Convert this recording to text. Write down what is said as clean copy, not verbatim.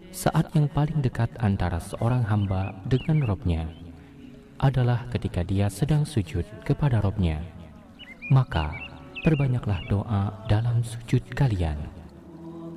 Saat yang paling dekat antara seorang hamba dengan Robnya adalah ketika dia sedang sujud kepada Robnya. Maka perbanyaklah doa dalam sujud kalian.